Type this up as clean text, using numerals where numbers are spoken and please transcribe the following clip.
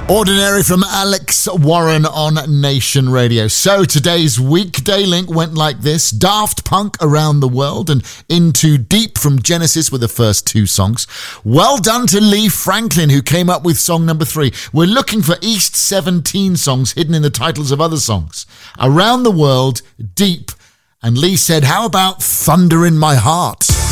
Ordinary from Alex Warren on Nation Radio. So today's weekday link went like this. Daft Punk, Around the World, and Into Deep from Genesis were the first two songs. Well done to Lee Franklin, who came up with song number 3. We're looking for East 17 songs hidden in the titles of other songs. Around the World, Deep. And Lee said, how about Thunder in My Heart?